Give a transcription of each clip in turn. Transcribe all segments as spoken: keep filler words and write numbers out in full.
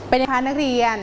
เป็นไงคะนักเรียน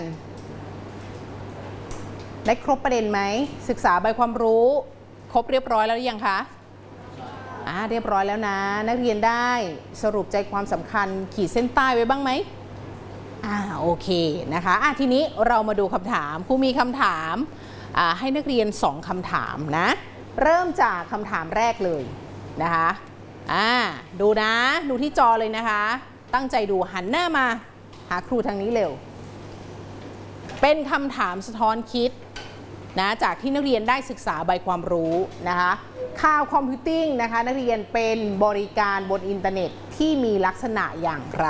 ได้ครบประเด็นไหมศึกษาใบความรู้ครบเรียบร้อยแล้วหรือยังคะอ่าเรียบร้อยแล้วนะนักเรียนได้สรุปใจความสำคัญขีดเส้นใต้ไว้บ้างไหมอ่าโอเคนะคะอ่ะทีนี้เรามาดูคำถามครูมีคำถามอ่าให้นักเรียนสองคำถามนะเริ่มจากคำถามแรกเลยนะคะอ่าดูนะดูที่จอเลยนะคะตั้งใจดูหันหน้ามาหาครูทางนี้เร็วเป็นคำถามสะท้อนคิดนะจากที่นักเรียนได้ศึกษาใบความรู้นะคะข่าวคอมพิวติ้งนะคะนักเรียนเป็นบริการบนอินเทอร์เน็ตที่มีลักษณะอย่างไร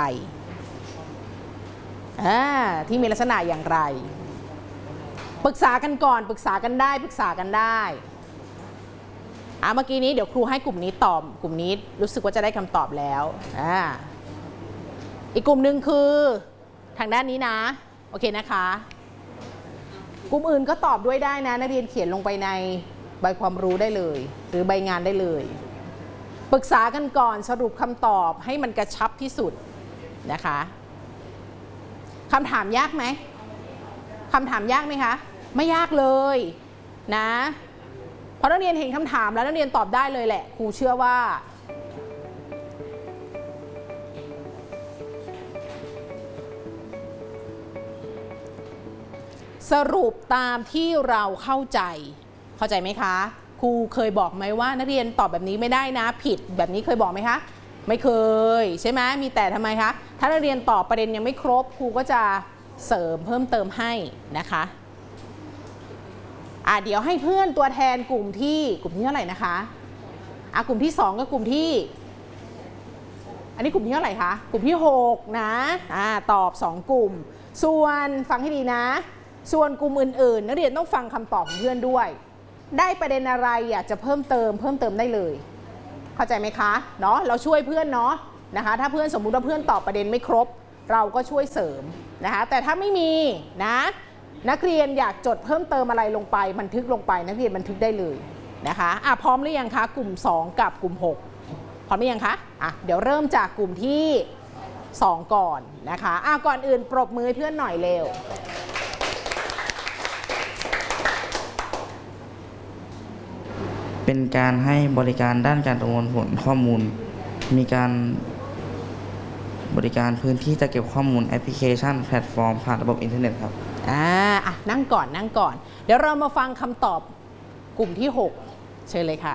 อ่าที่มีลักษณะอย่างไรปรึกษากันก่อนปรึกษากันได้ปรึกษากันได้อ่าเมื่อกี้นี้เดี๋ยวครูให้กลุ่มนี้ตอบกลุ่มนี้รู้สึกว่าจะได้คำตอบแล้วอ่าอีกกลุ่มหนึ่งคือทางด้านนี้นะโอเคนะคะกลุ่มอื่นก็ตอบด้วยได้นะนักเรียนเขียนลงไปในใบความรู้ได้เลยหรือใบงานได้เลยปรึกษากันก่อนสรุปคำตอบให้มันกระชับที่สุดนะคะคำถามยากไหมคำถามยากไหมคะไม่ยากเลยนะเพราะนักเรียนเห็นคำถามแล้วนักเรียนตอบได้เลยแหละครูเชื่อว่าสรุปตามที่เราเข้าใจเข้าใจไหมคะครูเคยบอกไหมว่านักเรียนตอบแบบนี้ไม่ได้นะผิดแบบนี้เคยบอกไหมคะไม่เคยใช่ไหมมีแต่ทำไมคะถ้านักเรียนตอบประเด็นยังไม่ครบครูก็จะเสริมเพิ่มเติมให้นะคะอ่ะเดี๋ยวให้เพื่อนตัวแทนกลุ่มที่กลุ่มที่เท่าไหร่นะคะอ่ะกลุ่มที่สองก็กลุ่มที่อันนี้กลุ่มที่เท่าไหร่คะกลุ่มที่หกนะอ่ะตอบสองกลุ่มส่วนฟังให้ดีนะส่วนกลุ่มอื่นๆนักเรียนต้องฟังคำตอบของเพื่อนด้วยได้ประเด็นอะไรอยากจะเพิ่มเติมเพิ่มเติมได้เลยเข้าใจไหมคะเนาะเราช่วยเพื่อนเนาะนะคะถ้าเพื่อนสมมุติว่าเพื่อนตอบประเด็นไม่ครบเราก็ช่วยเสริมนะคะแต่ถ้าไม่มีนะนักเรียนอยากจดเพิ่มเติมอะไรลงไปบันทึกลงไปนักเรียนบันทึกได้เลยนะคะอ่ะพร้อมหรือยังคะกลุ่มสองกับกลุ่มหกพร้อมหรือยังคะอ่ะเดี๋ยวเริ่มจากกลุ่มที่สองก่อนนะคะอ่ะก่อนอื่นปรบมือให้เพื่อนหน่อยเร็วเป็นการให้บริการด้านการประมวลผลข้อมูลมีการบริการพื้นที่จะเก็บข้อมูลแอปพลิเคชันแพลตฟอร์มผ่านระบบอินเทอร์เน็ตครับอ่าอ่ะนั่งก่อนนั่งก่อนเดี๋ยวเรามาฟังคำตอบกลุ่มที่หกเชิญเลยค่ะ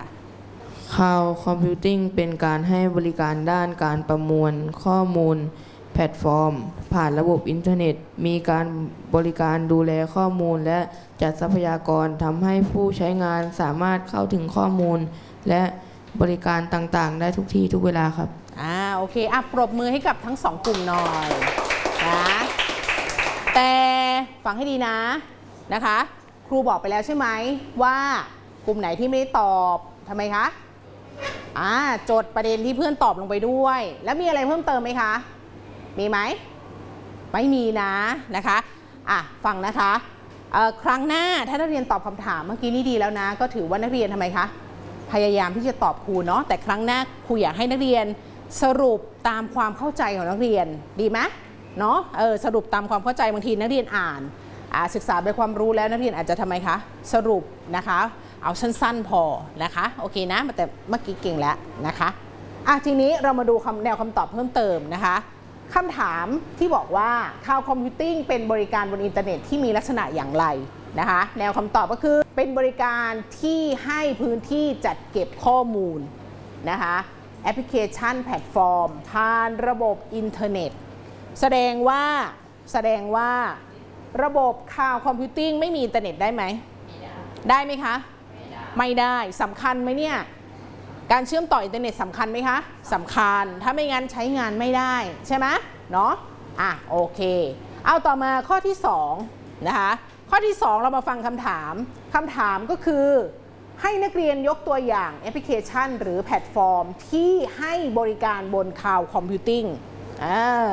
Cloud Computing เป็นการให้บริการด้านการประมวลข้อมูลแพลตฟอร์มผ่านระบบอินเทอร์เน็ตมีการบริการดูแลข้อมูลและจัดทรัพยากรทำให้ผู้ใช้งานสามารถเข้าถึงข้อมูลและบริการต่างๆได้ทุกที่ทุกเวลาครับอ่าโอเคอ่ะปรบมือให้กับทั้งสองกลุ่มหน่อยนะแต่ฟังให้ดีนะนะคะครูบอกไปแล้วใช่ไหมว่ากลุ่มไหนที่ไม่ได้ตอบทำไมคะอ่าจดประเด็นที่เพื่อนตอบลงไปด้วยแล้วมีอะไรเพิ่มเติมไหมคะมีไหมไม่มีนะนะคะอ่ะฟังนะคะครั้งหน้าถ้านักเรียนตอบคำถามเมื่อกี้นี่ดีแล้วนะก็ถือว่านักเรียนทำไมคะพยายามที่จะตอบครูเนาะแต่ครั้งหน้าครูอยากให้นักเรียนสรุปตามความเข้าใจของนักเรียนดีไหมเนาะเออสรุปตามความเข้าใจบางทีนักเรียนอ่านอ่าศึกษาไปความรู้แล้วนักเรียนอาจจะทำไมคะสรุปนะคะเอาสั้นๆพอนะคะโอเคนะแต่เมื่อกี้เก่งแล้วนะคะอ่ะทีนี้เรามาดูคำแนวคำตอบเพิ่มเติมนะคะคำถามที่บอกว่า Cloud Computing เป็นบริการบนอินเทอร์เน็ตที่มีลักษณะอย่างไรนะคะแนวคำตอบก็คือเป็นบริการที่ให้พื้นที่จัดเก็บข้อมูลนะคะแอปพลิเคชันแพลตฟอร์มผ่านระบบอินเทอร์เน็ตแสดงว่าแสดงว่าระบบ Cloud Computing ไม่มีอินเทอร์เน็ตได้ไหมได้ไหมคะไม่ได้สำคัญไหมเนี่ยการเชื่อมต่ออินเทอร์เน็ตสำคัญไหมคะสำคัญถ้าไม่งั้นใช้งานไม่ได้ใช่ไหมเนาะอ่ะโอเคเอาต่อมาข้อที่สองนะคะข้อที่สองเรามาฟังคำถามคำถามก็คือให้นักเรียนยกตัวอย่างแอปพลิเคชันหรือแพลตฟอร์มที่ให้บริการบน Cloud Computing อ่า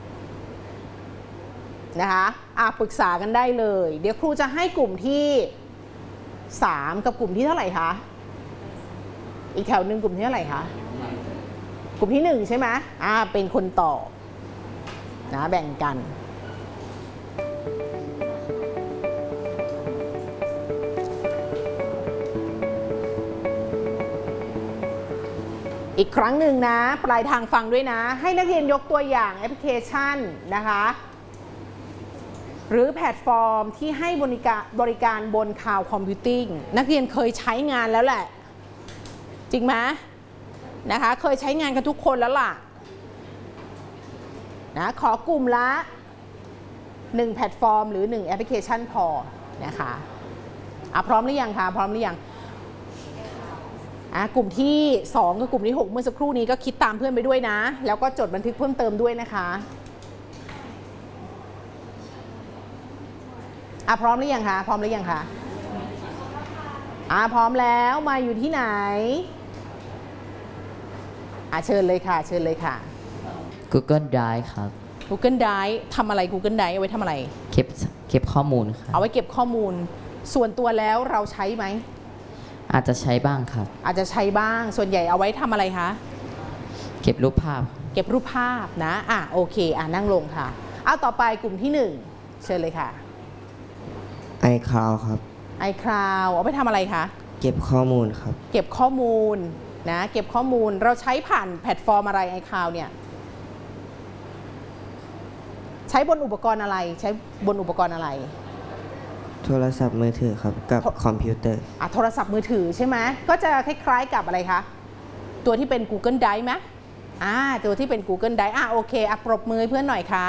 นะคะอ่ะปรึกษากันได้เลยเดี๋ยวครูจะให้กลุ่มที่สามกับกลุ่มที่เท่าไหร่คะอีกแถวหนึ่งกลุ่มที่เท่าไหร่คะกลุ่มที่หนึ่งใช่ไหมอ่าเป็นคนตอบนะแบ่งกันอีกครั้งหนึ่งนะปลายทางฟังด้วยนะให้นักเรียนยกตัวอย่างแอปพลิเคชันนะคะหรือแพลตฟอร์มที่ให้บริการบริการบนคลาวด์คอมพิวติ้งนักเรียนเคยใช้งานแล้วแหละจริงไหมนะคะเคยใช้งานกันทุกคนแล้วล่ะนะขอกลุ่มละหนึ่งแพลตฟอร์มหรือหนึ่งแอปพลิเคชันพอนะคะอ่ะพร้อมหรือยังคะพร้อมหรือยังกลุ่มที่สองกับกลุ่มที่หกเมื่อสักครู่นี้ก็คิดตามเพื่อนไปด้วยนะแล้วก็จดบันทึกเพิ่มเติมด้วยนะคะอ่ะพร้อมหรือยังคะพร้อมหรือยังคะอ่ะพร้อมแล้วมาอยู่ที่ไหนอ่ะเชิญเลยค่ะเชิญเลยค่ะ Google Drive ครับ Google Drive ทำอะไร Google Drive เอาไว้ทำอะไรเก็บเก็บข้อมูลครับเอาไว้เก็บข้อมูลส่วนตัวแล้วเราใช้ไหมอาจจะใช้บ้างครับอาจจะใช้บ้างส่วนใหญ่เอาไว้ทำอะไรคะเก็บรูปภาพเก็บรูปภาพนะอ่ะโอเคอ่ะนั่งลงค่ะเอาต่อไปกลุ่มที่หนึ่งเชิญเลยค่ะ iCloud ครับ iCloud เอาไปทำอะไรคะเก็บข้อมูลครับเก็บข้อมูลนะเก็บข้อมูลเราใช้ผ่านแพลตฟอร์มอะไร iCloud เนี่ยใช้บนอุปกรณ์อะไรใช้บนอุปกรณ์อะไรโทรศัพท์มือถือครับกับคอมพิวเตอร์อ่ะโทรศัพท์มือถือใช่ไหมก็จะคล้ายๆกับอะไรคะตัวที่เป็น Google Drive ไหมอ่าตัวที่เป็น Google Drive อ่ะโอเคอ่ะปรบมือเพื่อนหน่อยค่ะ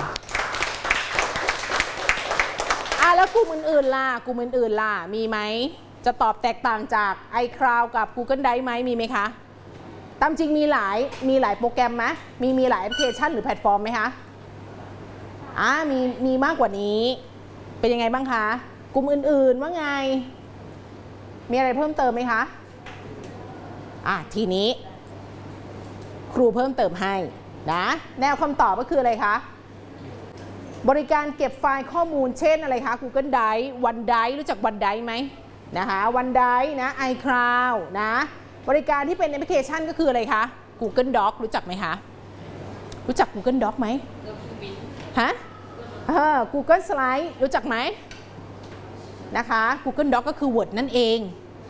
อ่ะแล้วกลุ่มอื่นๆล่ะกลุ่มอื่นๆล่ะมีไหมจะตอบแตกต่างจาก iCloud กับ Google Drive ไหมมีไหมคะตามจริงมีหลายมีหลายโปรแกรมไหมมีมีหลายแอปพลิเคชันหรือแพลตฟอร์มไหมคะอ่ามีมีมากกว่านี้เป็นยังไงบ้างคะกลุ่มอื่นๆว่าไงมีอะไรเพิ่มเติมไหมคะอ่ะทีนี้ครูเพิ่มเติมให้นะแนวคำตอบก็คืออะไรคะบริการเก็บไฟล์ข้อมูลเช่นอะไรคะ Google Drive OneDrive รู้จัก OneDrive ไหมนะคะ OneDrive นะ iCloud นะบริการที่เป็นแอปพลิเคชันก็คืออะไรคะ Google Doc รู้จักไหมคะรู้จัก Google Doc ไหมฮะเออ Google Slide รู้จักไหมนะคะ Google Doc ก็คือ Word นั่นเอง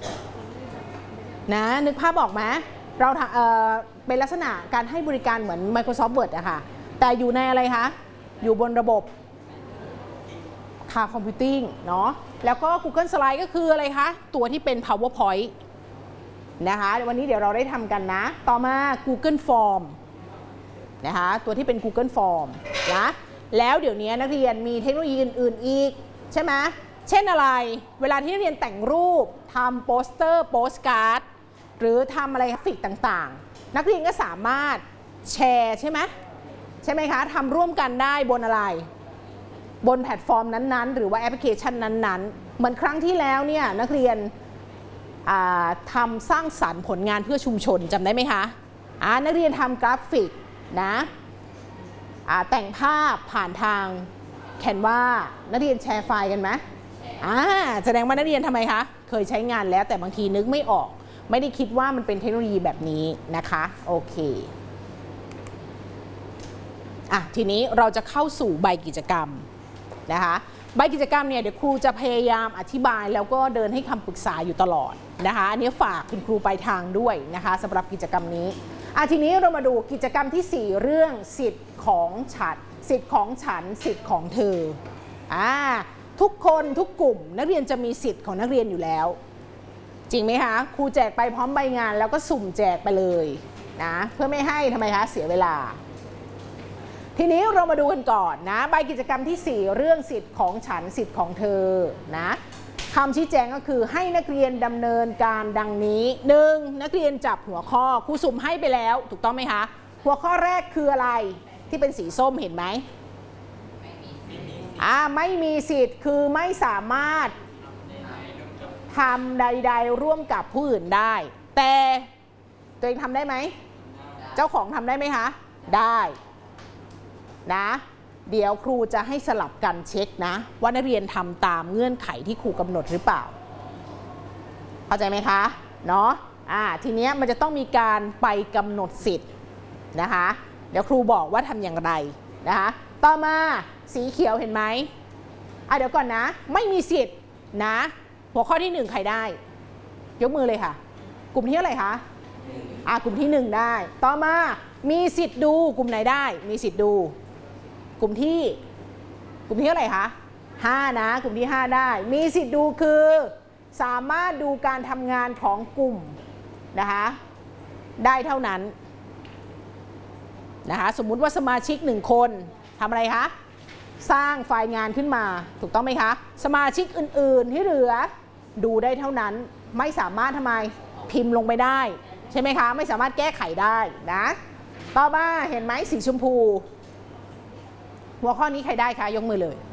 นะนึกภาพออกไหมเราเอ่อเป็นลักษณะการให้บริการเหมือน Microsoft Word อะค่ะแต่อยู่ในอะไรคะอยู่บนระบบCloud Computing เนาะแล้วก็ Google Slide ก็คืออะไรคะตัวที่เป็น PowerPoint นะคะวันนี้เดี๋ยวเราได้ทำกันนะต่อมา Google Form นะคะตัวที่เป็น Google Form นะแล้วเดี๋ยวนี้นักเรียนมีเทคโนโลยีอื่นๆอีกใช่ไหมเช่นอะไรเวลาที่นักเรียนแต่งรูปทำโปสเตอร์โปสการ์ดหรือทำอะไรกราฟิกต่างๆนักเรียนก็สามารถแชร์ใช่ไหมใช่ไหมคะทำร่วมกันได้บนอะไรบนแพลตฟอร์มนั้นๆหรือว่าแอปพลิเคชันนั้นๆเหมือนครั้งที่แล้วเนี่ยนักเรียนทำสร้างสรรค์ผลงานเพื่อชุมชนจำได้ไหมคะนักเรียนทำกราฟิกนะแต่งภาพผ่านทางแคนวานักเรียนแชร์ไฟล์กันไหมอ่าแสดงว่านักเรียนทำไมคะเคยใช้งานแล้วแต่บางทีนึกไม่ออกไม่ได้คิดว่ามันเป็นเทคโนโลยีแบบนี้นะคะโอเคอ่ะทีนี้เราจะเข้าสู่ใบกิจกรรมนะคะใบกิจกรรมเนี่ยเดี๋ยวครูจะพยายามอธิบายแล้วก็เดินให้คำปรึกษาอยู่ตลอดนะคะอันนี้ฝากคุณครูปลายทางด้วยนะคะสำหรับกิจกรรมนี้อ่ะทีนี้เรามาดูกิจกรรมที่สี่เรื่องสิทธิ์ของฉันสิทธิ์ของฉันสิทธิ์ของเธออ่าทุกคนทุกกลุ่มนักเรียนจะมีสิทธิ์ของนักเรียนอยู่แล้วจริงไหมคะครูแจกไปพร้อมใบงานแล้วก็สุ่มแจกไปเลยนะเพื่อไม่ให้ทำไมคะเสียเวลาทีนี้เรามาดูกันก่อนนะใบกิจกรรมที่สี่เรื่องสิทธิ์ของฉันสิทธิ์ของเธอนะคำชี้แจงก็คือให้นักเรียนดำเนินการดังนี้หนึ่งนักเรียนจับหัวข้อครูสุ่มให้ไปแล้วถูกต้องไหมคะหัวข้อแรกคืออะไรที่เป็นสีส้มเห็นไหมอ่าไม่มีสิทธิ์คือไม่สามารถทำใดๆร่วมกับผู้อื่นได้แต่ตัวเองทำได้ไหมเจ้าของทำได้ไหมคะได้นะเดี๋ยวครูจะให้สลับกันเช็คนะว่านักเรียนทำตามเงื่อนไขที่ครูกำหนดหรือเปล่าเข้าใจไหมคะเนาะอ่าทีเนี้ยมันจะต้องมีการไปกำหนดสิทธิ์นะคะเดี๋ยวครูบอกว่าทำอย่างไรนะคะต่อมาสีเขียวเห็นไหมอ่ะเดี๋ยวก่อนนะไม่มีสิทธิ์นะหัวข้อที่หนึ่งใครได้ยกมือเลยค่ะกลุ่มที่อะไรคะอ่ะกลุ่มที่หนึ่งได้ต่อมามีสิทธิ์ดูกลุ่มไหนได้มีสิทธิ์ดูกลุ่มที่กลุ่มที่อะไรคะห้านะกลุ่มที่ห้าได้มีสิทธิ์ดูคือสามารถดูการทำงานของกลุ่มนะคะได้เท่านั้นนะคะสมมุติว่าสมาชิกหนึ่งคนทำอะไรคะสร้างไฟล์งานขึ้นมาถูกต้องไหมคะสมาชิกอื่นๆที่เหลือดูได้เท่านั้นไม่สามารถทำไมพิมพ์ลงไปได้ใช่ไหมคะไม่สามารถแก้ไขได้นะต่อมาเห็นไหมสีชมพูหัวข้อนี้ใครได้คะยกมือเลย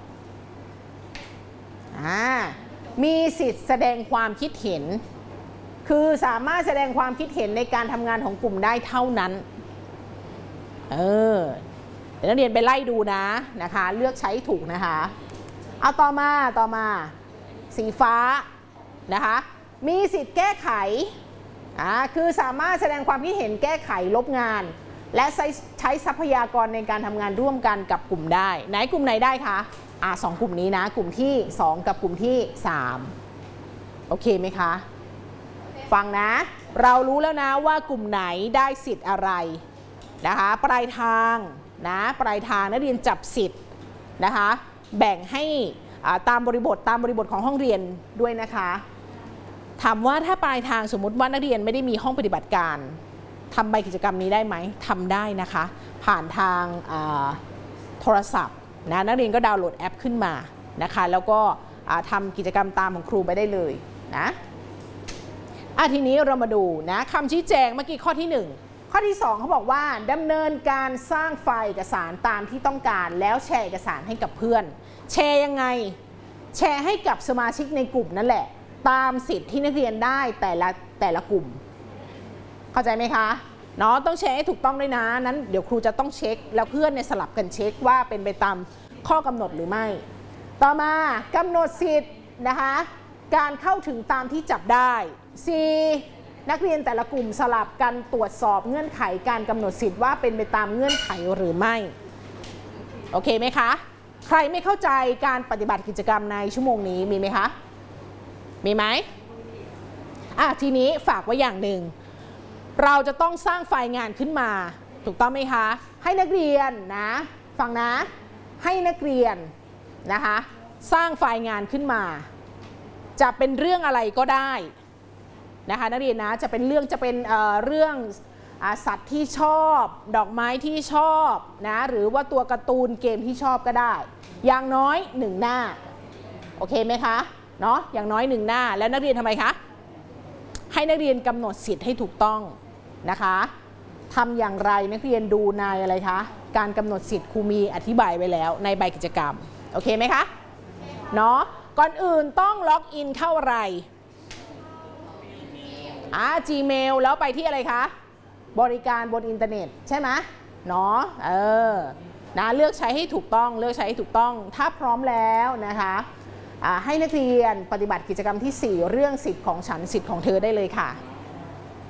อ่ามีสิทธิ์แสดงความคิดเห็นคือสามารถแสดงความคิดเห็นในการทำงานของกลุ่มได้เท่านั้นเออเดี๋ยวนักเรียนไปไล่ดูนะนะคะเลือกใช้ถูกนะคะเอาต่อมาต่อมาสีฟ้านะคะมีสิทธิ์แก้ไขอ่าคือสามารถแสดงความคิดเห็นแก้ไขลบงานและใช้ใช้ทรัพยากรในการทำงานร่วมกันกับกลุ่มได้ไหนกลุ่มไหนได้คะอ่าสองกลุ่มนี้นะกลุ่มที่สองกับกลุ่มที่สามโอเคไหมคะฟังนะเรารู้แล้วนะว่ากลุ่มไหนได้สิทธิ์อะไรนะคะปลายทางนะปลายทางนักเรียนจับสิทธิ์นะคะแบ่งให้ตามบริบทตามบริบทของห้องเรียนด้วยนะคะถามว่าถ้าปลายทางสมมุติว่านักเรียนไม่ได้มีห้องปฏิบัติการทำใบกิจกรรมนี้ได้ไหมทำได้นะคะผ่านทางโทรศัพท์นะนักเรียนก็ดาวน์โหลดแอปขึ้นมานะคะแล้วก็ทำกิจกรรมตามของครูไปได้เลยนะอ่ะทีนี้เรามาดูนะคำชี้แจงเมื่อกี้ข้อที่หนึ่งข้อที่สองเขาบอกว่าดำเนินการสร้างไฟล์เอกสารตามที่ต้องการแล้วแชร์เอกสารให้กับเพื่อนแชร์ยังไงแชร์ให้กับสมาชิกในกลุ่มนั่นแหละตามสิทธิ์ที่นักเรียนได้แต่ละแต่ละกลุ่มเข้าใจไหมคะเนาะต้องแชร์ให้ถูกต้องด้วยนะนั้นเดี๋ยวครูจะต้องเช็คแล้วเพื่อนเนี่ยสลับกันเช็คว่าเป็นไปตามข้อกำหนดหรือไม่ต่อมากำหนดสิทธิ์นะคะการเข้าถึงตามที่จับได้ สี่ นักเรียนแต่ละกลุ่มสลับกันตรวจสอบเงื่อนไขการกำหนดสิทธิ์ว่าเป็นไปตามเงื่อนไขหรือไม่โอเคไหมคะใครไม่เข้าใจการปฏิบัติกิจกรรมในชั่วโมงนี้มีไหมคะมีไหมอ่ะทีนี้ฝากไว้อย่างหนึ่งเราจะต้องสร้างไฟล์งานขึ้นมาถูกต้องไหมคะให้นักเรียนนะฟังนะให้นักเรียนนะคะสร้างไฟล์งานขึ้นมาจะเป็นเรื่องอะไรก็ได้นะคะนักเรียนนะจะเป็นเรื่องจะเป็น เอ่อ เรื่องสัตว์ที่ชอบดอกไม้ที่ชอบนะหรือว่าตัวการ์ตูนเกมที่ชอบก็ได้อย่างน้อยหนึ่งหน้าโอเคไหมคะเนาะอย่างน้อยหนึ่งหน้าแล้วนักเรียนทำไมคะให้นักเรียนกำหนดสิทธิ์ให้ถูกต้องนะคะทำอย่างไรนักเรียนดูในอะไรคะการกำหนดสิทธิ์ครูมีอธิบายไว้แล้วในใบกิจกรรมโอเคไหมคะเนาะก่อนอื่นต้องล็อกอินเข้าอะไรอ่า Gmail แล้วไปที่อะไรคะบริการบนอินเทอร์เน็ตใช่ไหมเนาะเออนะเลือกใช้ให้ถูกต้องเลือกใช้ให้ถูกต้องถ้าพร้อมแล้วนะคะให้นักเรียนปฏิบัติกิจกรรมที่สี่เรื่องสิทธิ์ของฉันสิทธิ์ของเธอได้เลยค่ะ